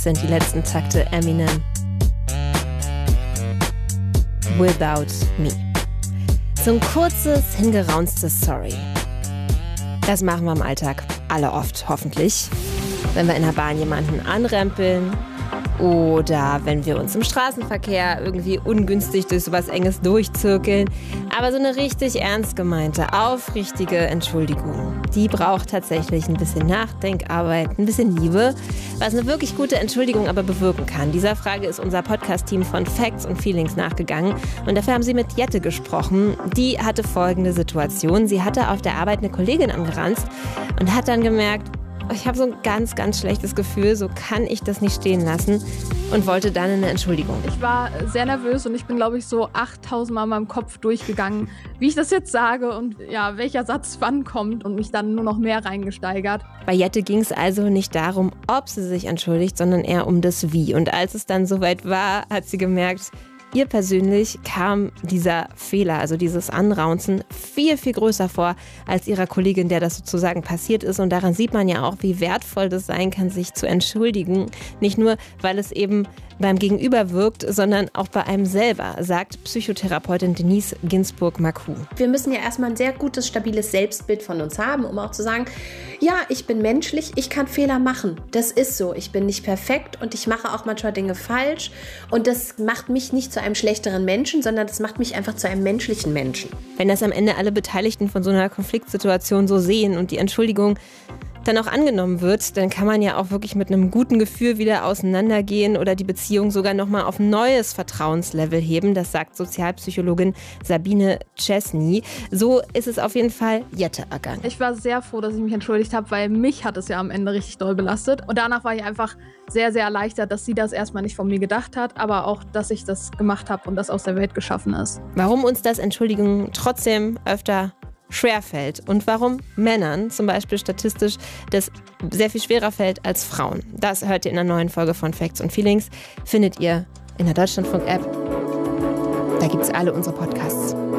Sind die letzten Takte Eminem. Without Me. So ein kurzes, hingeraunstes Sorry. Das machen wir im Alltag alle oft, hoffentlich. Wenn wir in der Bahn jemanden anrempeln oder wenn wir uns im Straßenverkehr irgendwie ungünstig durch sowas Enges durchzirkeln. Aber so eine richtig ernst gemeinte, aufrichtige Entschuldigung, die braucht tatsächlich ein bisschen Nachdenkarbeit, ein bisschen Liebe, was eine wirklich gute Entschuldigung aber bewirken kann. Dieser Frage ist unser Podcast-Team von Facts und Feelings nachgegangen und dafür haben sie mit Jette gesprochen. Die hatte folgende Situation. Sie hatte auf der Arbeit eine Kollegin angeranzt und hat dann gemerkt, ich habe so ein ganz, ganz schlechtes Gefühl, so kann ich das nicht stehen lassen und wollte dann eine Entschuldigung. Ich war sehr nervös und ich bin, glaube ich, so 8000 Mal in meinem Kopf durchgegangen, wie ich das jetzt sage und ja, welcher Satz wann kommt und mich dann nur noch mehr reingesteigert. Bei Jette ging es also nicht darum, ob sie sich entschuldigt, sondern eher um das Wie. Und als es dann soweit war, hat sie gemerkt, ihr persönlich kam dieser Fehler, also dieses Anraunzen, viel, viel größer vor als ihrer Kollegin, der das sozusagen passiert ist. Und daran sieht man ja auch, wie wertvoll das sein kann, sich zu entschuldigen. Nicht nur, weil es eben beim Gegenüber wirkt, sondern auch bei einem selber, sagt Psychotherapeutin Denise Ginsburg-Maku. Wir müssen ja erstmal ein sehr gutes, stabiles Selbstbild von uns haben, um auch zu sagen, ja, ich bin menschlich, ich kann Fehler machen. Das ist so. Ich bin nicht perfekt und ich mache auch manchmal Dinge falsch. Und das macht mich nicht zu einem schlechteren Menschen, sondern das macht mich einfach zu einem menschlichen Menschen. Wenn das am Ende alle Beteiligten von so einer Konfliktsituation so sehen und die Entschuldigung dann auch angenommen wird, dann kann man ja auch wirklich mit einem guten Gefühl wieder auseinandergehen oder die Beziehung sogar nochmal auf ein neues Vertrauenslevel heben. Das sagt Sozialpsychologin Sabine Chesney. So ist es auf jeden Fall Jette ergangen. Ich war sehr froh, dass ich mich entschuldigt habe, weil mich hat es ja am Ende richtig doll belastet. Und danach war ich einfach sehr, sehr erleichtert, dass sie das erstmal nicht von mir gedacht hat, aber auch, dass ich das gemacht habe und das aus der Welt geschaffen ist. Warum uns das Entschuldigung trotzdem öfter schwerfällt und warum Männern zum Beispiel statistisch das sehr viel schwerer fällt als Frauen. Das hört ihr in einer neuen Folge von Facts und Feelings. Findet ihr in der Deutschlandfunk-App. Da gibt es alle unsere Podcasts.